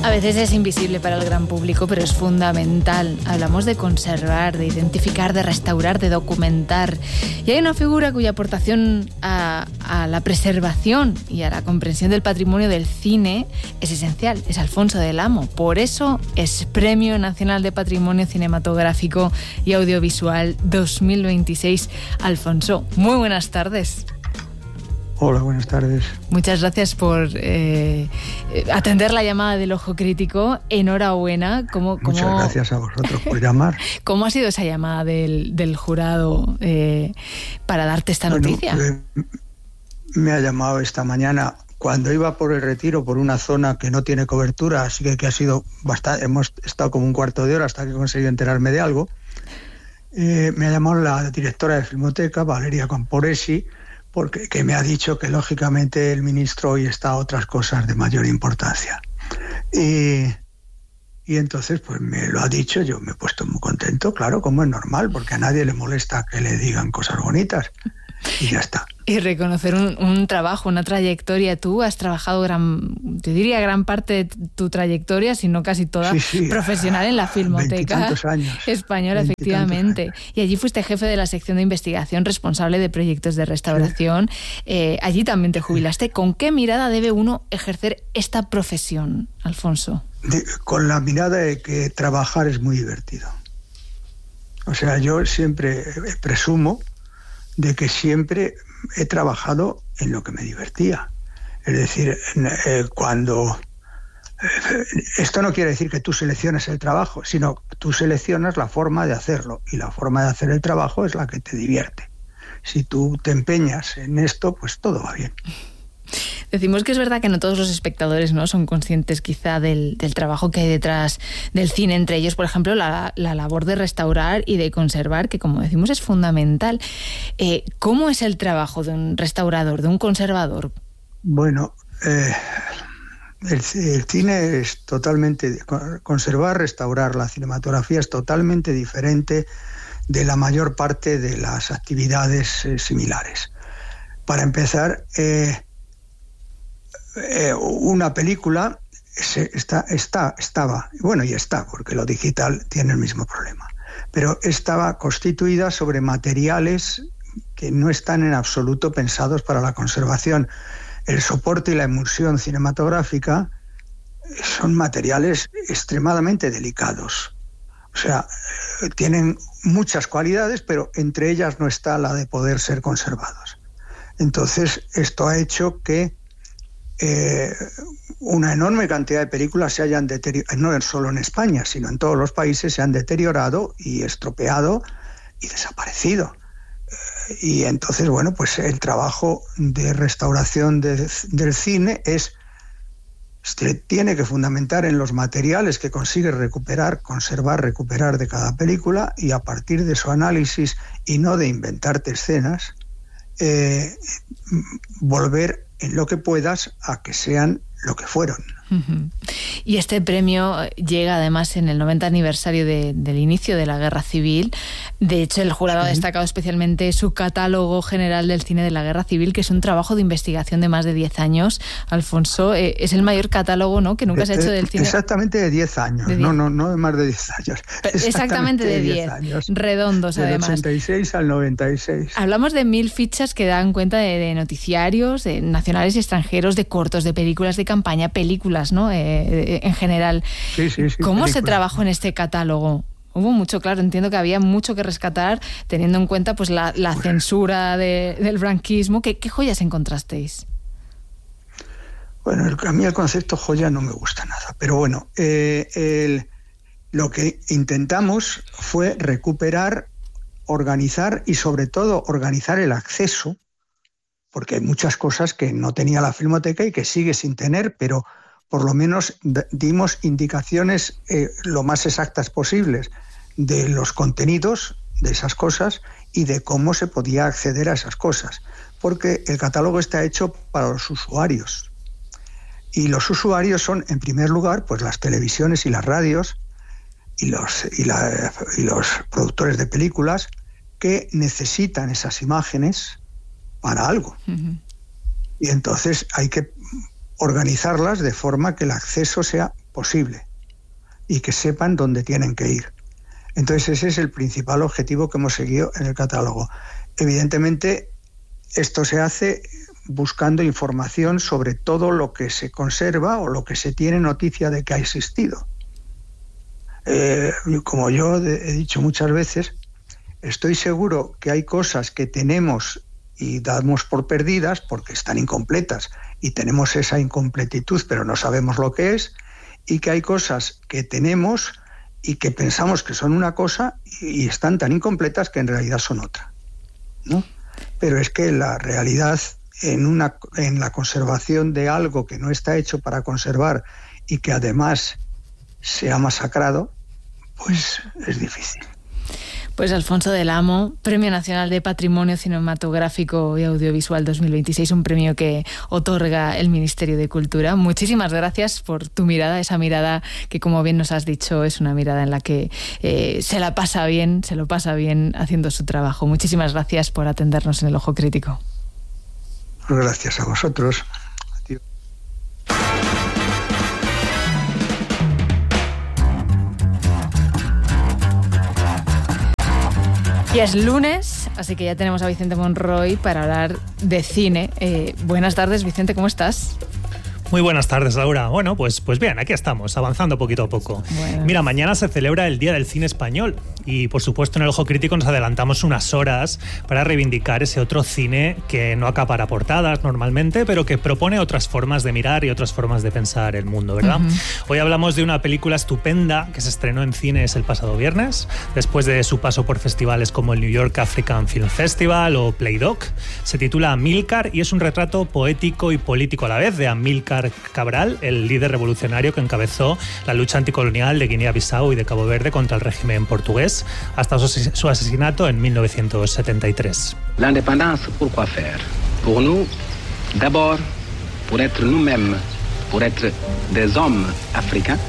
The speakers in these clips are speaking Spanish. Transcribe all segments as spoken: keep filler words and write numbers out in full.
A veces es invisible para el gran público, pero es fundamental. Hablamos de conservar, de identificar, de restaurar, de documentar. Y hay una figura cuya aportación a, a la preservación y a la comprensión del patrimonio del cine es esencial, es Alfonso del Amo. Por eso es Premio Nacional de Patrimonio Cinematográfico y Audiovisual dos mil veintiséis. Alfonso, muy buenas tardes. Hola, buenas tardes. Muchas gracias por eh, atender la llamada del Ojo Crítico. Enhorabuena. ¿Cómo, cómo, Muchas gracias a vosotros por llamar. ¿Cómo ha sido esa llamada del, del jurado eh, para darte esta bueno, noticia? Eh, me ha llamado esta mañana cuando iba por el retiro por una zona que no tiene cobertura, así que, que ha sido bastante, hemos estado como un cuarto de hora hasta que he conseguido enterarme de algo. Eh, me ha llamado la directora de Filmoteca, Valeria Camporesi, porque que me ha dicho que lógicamente el ministro hoy está a otras cosas de mayor importancia. Y, y entonces pues me lo ha dicho, yo me he puesto muy contento, claro, como es normal, porque a nadie le molesta que le digan cosas bonitas. Y ya está. Y reconocer un, un trabajo, una trayectoria. Tú has trabajado gran, te diría gran parte de tu trayectoria, si no casi toda, sí, sí, profesional en la Filmoteca años, Española, efectivamente. Años. Y allí fuiste jefe de la sección de investigación, responsable de proyectos de restauración. Sí. Eh, allí también te jubilaste. ¿Con qué mirada debe uno ejercer esta profesión, Alfonso? De, con la mirada de que trabajar es muy divertido. O sea, yo siempre presumo de que siempre he trabajado en lo que me divertía. Es decir, eh, cuando... Eh, esto no quiere decir que tú selecciones el trabajo, sino que tú seleccionas la forma de hacerlo, y la forma de hacer el trabajo es la que te divierte. Si tú te empeñas en esto, pues todo va bien. Decimos que es verdad que no todos los espectadores, ¿no?, son conscientes quizá del, del trabajo que hay detrás del cine, entre ellos, por ejemplo, la, la labor de restaurar y de conservar, que como decimos es fundamental. Eh, ¿Cómo es el trabajo de un restaurador, de un conservador? Bueno, eh, el, el cine es totalmente... Conservar, restaurar la cinematografía es totalmente diferente de la mayor parte de las actividades eh, similares. Para empezar... Eh, Eh, una película se, está, está, estaba, bueno, y está, porque lo digital tiene el mismo problema, pero estaba constituida sobre materiales que no están en absoluto pensados para la conservación. El soporte y la emulsión cinematográfica son materiales extremadamente delicados. O sea, tienen muchas cualidades, pero entre ellas no está la de poder ser conservados. Entonces, esto ha hecho que Eh, una enorme cantidad de películas se hayan deteriorado, no solo en España, sino en todos los países, se han deteriorado y estropeado y desaparecido. Eh, y entonces, bueno, pues el trabajo de restauración de, del cine es, se tiene que fundamentar en los materiales que consigue recuperar, conservar, recuperar de cada película, y a partir de su análisis, y no de inventarte escenas, eh, volver en lo que puedas a que sean lo que fueron. Uh-huh. Y este premio llega además en el noventa aniversario de, del inicio de la Guerra Civil. De hecho, el jurado uh-huh. ha destacado especialmente su catálogo general del cine de la Guerra Civil, que es un trabajo de investigación de más de diez años. Alfonso, eh, es el mayor catálogo, ¿no?, que nunca se ha hecho del cine. Exactamente de diez años, de diez. No, no, no de más de diez años. Exactamente, exactamente de diez, años, redondos del además. Del ochenta y seis al noventa y seis. Hablamos de mil fichas que dan cuenta de, de noticiarios, de nacionales y extranjeros, de cortos, de películas de campaña, películas, ¿no?, Eh, en general. Sí, sí, sí, ¿Cómo películas. se trabajó en este catálogo? Hubo mucho, claro, entiendo que había mucho que rescatar, teniendo en cuenta pues la, la bueno. censura de, del franquismo. ¿Qué, ¿Qué joyas encontrasteis? Bueno, el, a mí el concepto joya no me gusta nada, pero bueno, eh, el, lo que intentamos fue recuperar, organizar y sobre todo organizar el acceso, porque hay muchas cosas que no tenía la Filmoteca y que sigue sin tener, pero por lo menos dimos indicaciones eh, lo más exactas posibles de los contenidos de esas cosas y de cómo se podía acceder a esas cosas, porque el catálogo está hecho para los usuarios. Y los usuarios son, en primer lugar, pues las televisiones y las radios y los, y la, y los productores de películas que necesitan esas imágenes para algo. Uh-huh. Y entonces hay que organizarlas de forma que el acceso sea posible y que sepan dónde tienen que ir. Entonces ese es el principal objetivo que hemos seguido en el catálogo. Evidentemente esto se hace buscando información sobre todo lo que se conserva o lo que se tiene noticia de que ha existido. Eh, como yo he dicho muchas veces, estoy seguro que hay cosas que tenemos y damos por perdidas porque están incompletas y tenemos esa incompletitud pero no sabemos lo que es, y que hay cosas que tenemos y que pensamos que son una cosa y están tan incompletas que en realidad son otra, ¿no? Pero es que la realidad en, una, en la conservación de algo que no está hecho para conservar y que además se ha masacrado, pues es difícil. Pues Alfonso del Amo, Premio Nacional de Patrimonio Cinematográfico y Audiovisual dos mil veintiséis, un premio que otorga el Ministerio de Cultura. Muchísimas gracias por tu mirada, esa mirada que, como bien nos has dicho, es una mirada en la que eh, se la pasa bien, se lo pasa bien haciendo su trabajo. Muchísimas gracias por atendernos en El Ojo Crítico. Gracias a vosotros. Adiós. Y es lunes, así que ya tenemos a Vicente Monroy para hablar de cine. Eh, buenas tardes, Vicente, ¿cómo estás? Muy buenas tardes, Laura. Bueno, pues, pues bien, aquí estamos, avanzando poquito a poco. Bueno. Mira, mañana se celebra el Día del Cine Español y, por supuesto, en El Ojo Crítico nos adelantamos unas horas para reivindicar ese otro cine que no acapara portadas normalmente, pero que propone otras formas de mirar y otras formas de pensar el mundo, ¿verdad? Uh-huh. Hoy hablamos de una película estupenda que se estrenó en cines el pasado viernes, después de su paso por festivales como el New York African Film Festival o Playdoc. Se titula Amílcar y es un retrato poético y político a la vez de Amílcar Cabral, el líder revolucionario que encabezó la lucha anticolonial de Guinea-Bissau y de Cabo Verde contra el régimen portugués hasta su asesinato en mil novecientos setenta y tres. L'indépendance, pourquoi faire? Pour nous, d'abord, pour être nous-mêmes, pour être des hommes africains.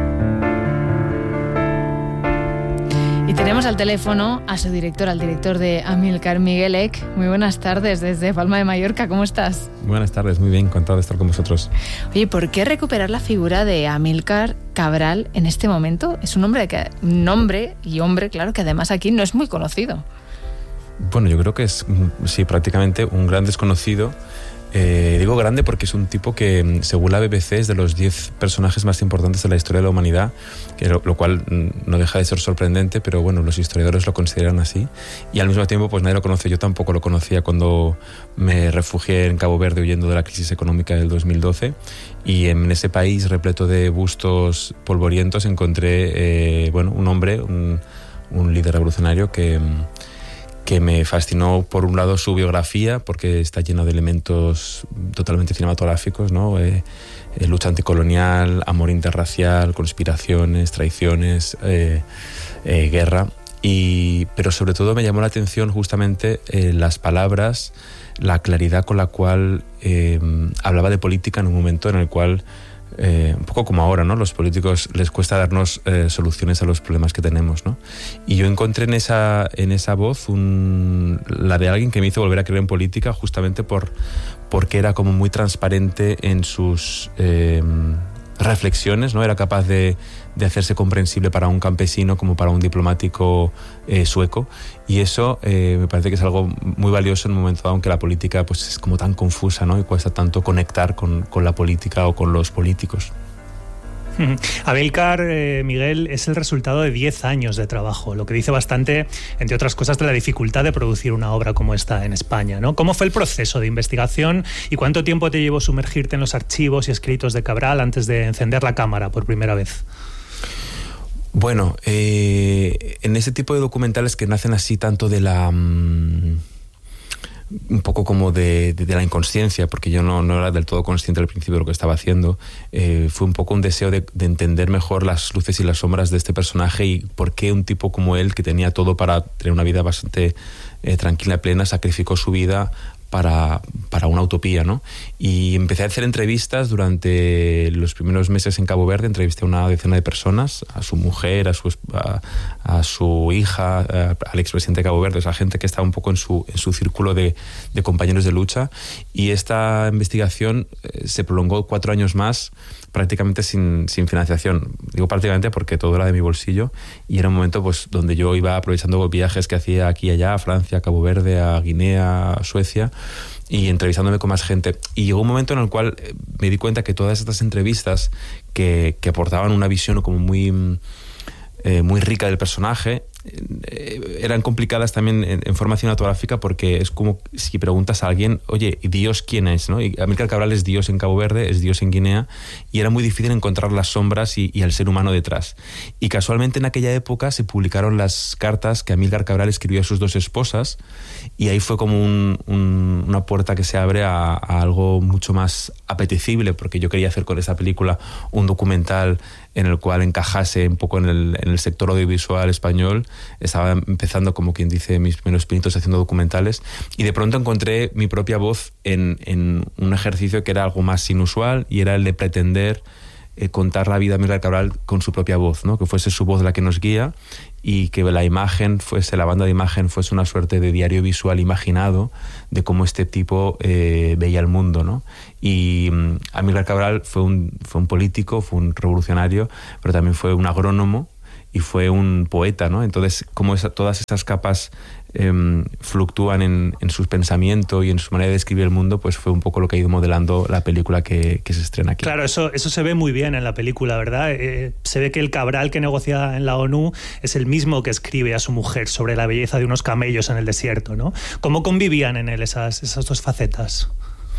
Y tenemos al teléfono a su director, al director de Amílcar, Miguel Eck. Muy buenas tardes desde Palma de Mallorca, ¿cómo estás? Buenas tardes, muy bien, encantado de estar con vosotros. Oye, ¿por qué recuperar la figura de Amílcar Cabral en este momento? Es un nombre, que, un nombre y hombre, claro, que además aquí no es muy conocido. Bueno, yo creo que es, sí, prácticamente un gran desconocido. Eh, digo grande porque es un tipo que, según la B B C, es de los diez personajes más importantes de la historia de la humanidad, que lo, lo cual no deja de ser sorprendente, pero bueno, los historiadores lo consideran así. Y al mismo tiempo, pues nadie lo conoce. Yo tampoco lo conocía cuando me refugié en Cabo Verde huyendo de la crisis económica del dos mil doce. Y en ese país repleto de bustos polvorientos encontré eh, bueno, un hombre, un, un líder revolucionario que... que me fascinó, por un lado, su biografía, porque está llena de elementos totalmente cinematográficos, ¿no? Eh, eh, lucha anticolonial, amor interracial, conspiraciones, traiciones, eh, eh, guerra. Y, pero sobre todo me llamó la atención justamente eh, las palabras, la claridad con la cual eh, hablaba de política en un momento en el cual... Eh, un poco como ahora, ¿no? Los políticos les cuesta darnos eh, soluciones a los problemas que tenemos, ¿no? Y yo encontré en esa, en esa voz un, la de alguien que me hizo volver a creer en política, justamente por, porque era como muy transparente en sus eh, reflexiones, ¿no? Era capaz de, de hacerse comprensible para un campesino como para un diplomático eh, sueco, y eso eh, me parece que es algo muy valioso en un momento dado, aunque la política pues, es como tan confusa, ¿no? Y cuesta tanto conectar con, con la política o con los políticos. Amílcar, eh, Miguel, es el resultado de diez años de trabajo, lo que dice bastante, entre otras cosas, de la dificultad de producir una obra como esta en España, ¿no? ¿Cómo fue el proceso de investigación y cuánto tiempo te llevó sumergirte en los archivos y escritos de Cabral antes de encender la cámara por primera vez? Bueno, eh, en ese tipo de documentales que nacen así tanto de la... Um, un poco como de, de, de la inconsciencia, porque yo no, no era del todo consciente al principio de lo que estaba haciendo, eh, fue un poco un deseo de, de entender mejor las luces y las sombras de este personaje y por qué un tipo como él, que tenía todo para tener una vida bastante eh, tranquila y plena, sacrificó su vida para, para una utopía, ¿no? Y empecé a hacer entrevistas durante los primeros meses en Cabo Verde. Entrevisté a una decena de personas, a su mujer, a su, a, a su hija, a, al expresidente de Cabo Verde, o sea, gente que estaba un poco en su, en su círculo de, de compañeros de lucha. Y esta investigación eh, se prolongó cuatro años más, prácticamente sin, sin financiación. Digo prácticamente porque todo era de mi bolsillo, y era un momento pues donde yo iba aprovechando viajes que hacía aquí y allá, a Francia, a Cabo Verde, a Guinea, a Suecia, y entrevistándome con más gente. Y llegó un momento en el cual me di cuenta que todas estas entrevistas que, que aportaban una visión como muy, eh, muy rica del personaje, eh, eran complicadas también en, en forma cinematográfica, porque es como si preguntas a alguien, oye, ¿Dios quién es? ¿No? Y Amílcar Cabral es Dios en Cabo Verde, es Dios en Guinea, y era muy difícil encontrar las sombras y, y al ser humano detrás. Y casualmente en aquella época se publicaron las cartas que Amílcar Cabral escribió a sus dos esposas, y ahí fue como un, un, una puerta que se abre a, a algo mucho más apetecible, porque yo quería hacer con esa película un documental en el cual encajase un poco en el, en el sector audiovisual español. Estaba empezando, como quien dice, mis primeros pinitos haciendo documentales, y de pronto encontré mi propia voz en, en un ejercicio que era algo más inusual, y era el de pretender eh, contar la vida de Amílcar Cabral con su propia voz, ¿no? Que fuese su voz la que nos guía, y que la imagen fuese, la banda de imagen fuese una suerte de diario visual imaginado de cómo este tipo eh, veía el mundo, ¿no? Y um, Amílcar Cabral fue un, fue un político, fue un revolucionario, pero también fue un agrónomo y fue un poeta, ¿no? Entonces, como esa, todas estas capas eh, fluctúan en, en su pensamiento y en su manera de describir el mundo, pues fue un poco lo que ha ido modelando la película que, que se estrena aquí. Claro, eso, eso se ve muy bien en la película, ¿verdad? Eh, se ve que el Cabral que negocia en la ONU es el mismo que escribe a su mujer sobre la belleza de unos camellos en el desierto, ¿no? ¿Cómo convivían en él esas, esas dos facetas?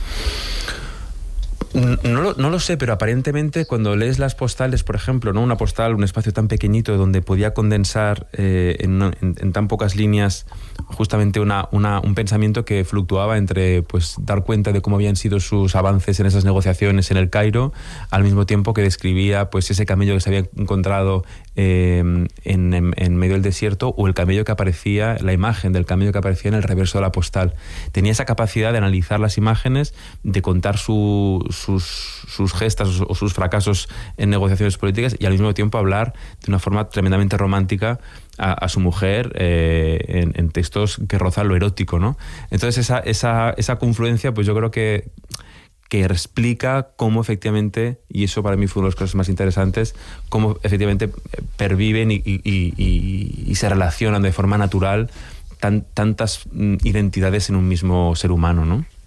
No lo, no lo sé, pero aparentemente cuando lees las postales, por ejemplo, ¿no? Una postal, un espacio tan pequeñito donde podía condensar eh, en, en, en tan pocas líneas justamente una, una, un pensamiento que fluctuaba entre pues dar cuenta de cómo habían sido sus avances en esas negociaciones en el Cairo, al mismo tiempo que describía pues ese camello que se había encontrado eh, en, en, en medio del desierto, o el camello que aparecía, la imagen del camello que aparecía en el reverso de la postal. Tenía esa capacidad de analizar las imágenes, de contar su Sus, sus gestas o sus fracasos en negociaciones políticas, y al mismo tiempo hablar de una forma tremendamente romántica a, a su mujer eh, en, en textos que rozan lo erótico, ¿no? Entonces esa, esa, esa confluencia, pues yo creo que que explica cómo efectivamente, y eso para mí fue una de las cosas más interesantes, cómo efectivamente perviven y, y, y, y se relacionan de forma natural tan, tantas identidades en un mismo ser humano, ¿no?